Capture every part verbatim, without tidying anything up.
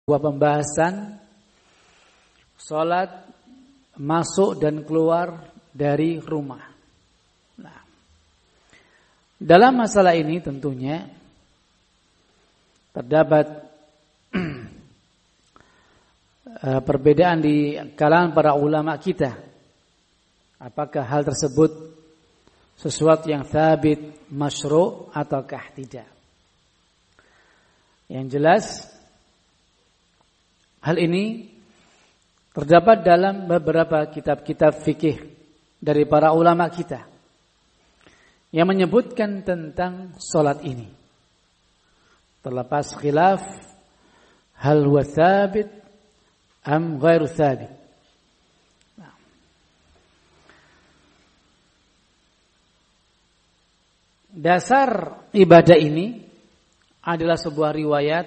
Sebuah pembahasan salat masuk dan keluar dari rumah. Nah, dalam masalah ini tentunya terdapat perbedaan di kalangan para ulama kita. Apakah hal tersebut sesuatu yang thabit, masyru' ataukah tidak? Yang jelas hal ini terdapat dalam beberapa kitab-kitab fikih dari para ulama kita yang menyebutkan tentang salat ini. Terlepas khilaf hal huwa thabit am ghairu thabit. Nah. Dasar ibadah ini adalah sebuah riwayat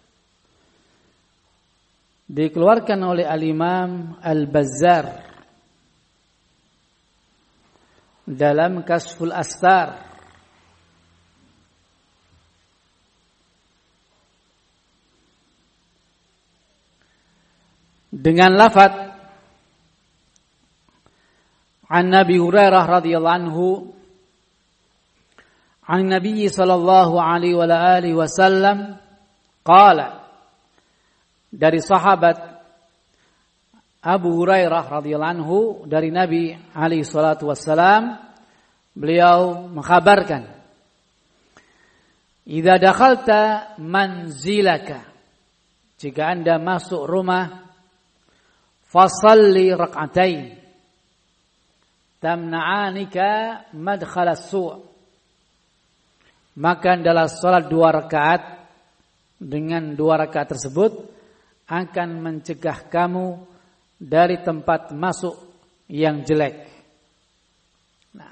dikeluarkan oleh Al-Imam Al-Bazzar dalam Kashful Astar dengan lafaz an Nabi Hurairah radhiyallahu anhu an Nabi sallallahu alaihi wa alihi wasallam qala, dari sahabat Abu Hurairah radhiyallahu anhu dari Nabi alaihi salatu wassalam, beliau mengkhabarkan, idza dakhalta manzilaka, jika Anda masuk rumah, fasalli rak'atain tamna'anika madkhalas su', maka adalah salat dua rakaat. Dengan dua rakaat tersebut akan mencegah kamu dari tempat masuk yang jelek. Nah,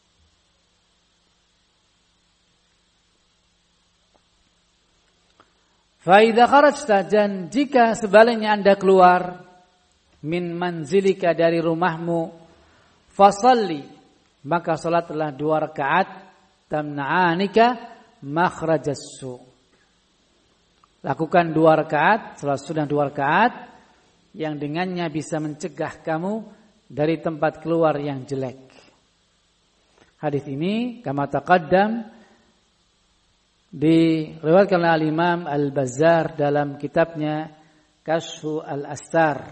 fa idza kharajta, dan jika sebaliknya Anda keluar, min manzilika, dari rumahmu, fasalli, maka salatlah dua rakaat, tamna'anika makhrajas su', lakukan dua rakaat, salat sunnah dua rakaat yang dengannya bisa mencegah kamu dari tempat keluar yang jelek. Hadis ini kama taqaddam diriwayatkan oleh Al-Imam Al-Bazzar dalam kitabnya Kashfu Al-Astar.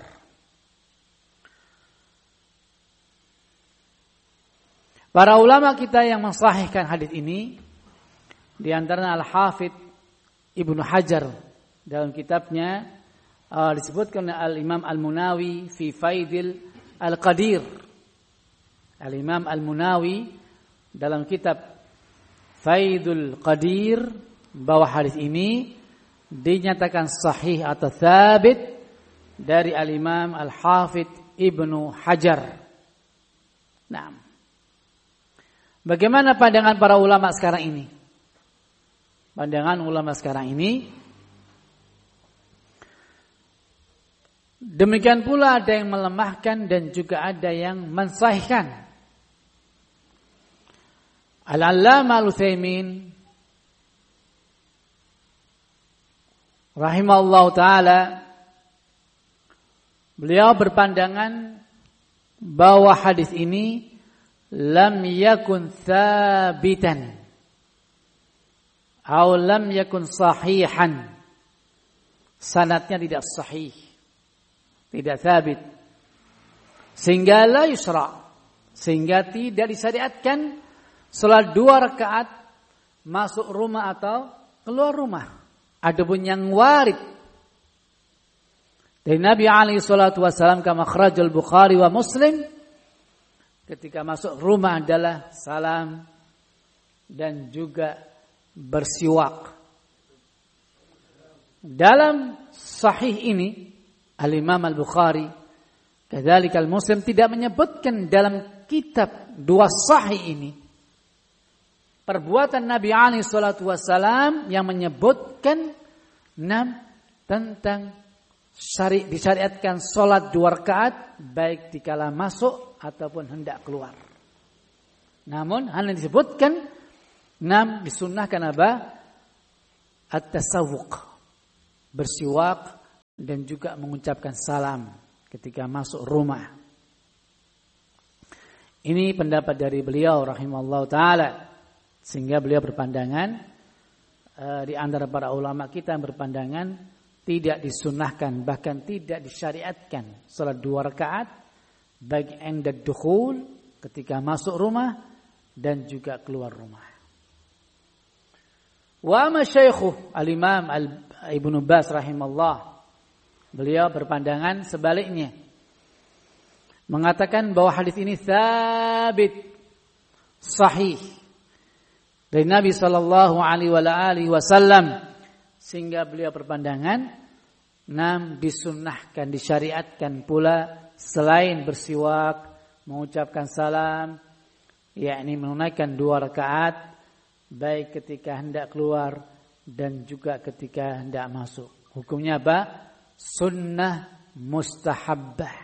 Para ulama kita yang mensahihkan hadis ini di antaranya Al-Hafidz Ibnu Hajar dalam kitabnya uh, disebutkan Al-Imam Al-Munawi fi Faidil Al-Qadir. Al-Imam Al-Munawi dalam kitab Faidul Qadir bahwa hadis ini dinyatakan sahih atau thabit dari Al-Imam Al-Hafidz Ibnu Hajar. Nah, bagaimana pandangan para ulama sekarang ini? Pandangan ulama sekarang ini, demikian pula ada yang melemahkan dan juga ada yang mensahihkan. Al-Allamah Al-Utsaimin rahimahullah ta'ala, beliau berpandangan bahwa hadis ini lam yakun thabitan atau lam yakun sahihan, sanadnya tidak sahih, tidak thabit, sehingga la yusra', sehingga tidak disyariatkan salat dua rakaat masuk rumah atau keluar rumah. Adapun yang warid dari Nabi alaihi salatu wasallam kama akhrajal Bukhari wa Muslim, ketika masuk rumah adalah salam dan juga bersiwak. Dalam sahih ini Al-Imam Al-Bukhari kadzalika Al-Muslim tidak menyebutkan dalam kitab dua sahih ini perbuatan Nabi alaihi salatu wasallam yang menyebutkan enam tentang syari disyariatkan salat dua rakaat baik dikala masuk ataupun hendak keluar. Namun hanya disebutkan enam disunnahkan apa? At-tasawwuq, bersiwak dan juga mengucapkan salam ketika masuk rumah. Ini pendapat dari beliau rahimahullah ta'ala. Sehingga beliau berpandangan, e, di antara para ulama kita yang berpandangan tidak disunahkan, bahkan tidak disyariatkan salat dua rakaat bagi inda dukhul, ketika masuk rumah dan juga keluar rumah. Wa amma syaikhu al-imam Ibnu Baz rahimahullah, beliau berpandangan sebaliknya, mengatakan bahwa hadis ini sabit, sahih dari Nabi sallallahu alaihi wasallam, sehingga beliau berpandangan nam disunnahkan, disyariatkan pula selain bersiwak, mengucapkan salam, yakni menunaikan dua rakaat baik ketika hendak keluar dan juga ketika hendak masuk. Hukumnya apa? Sunnah mustahabbah.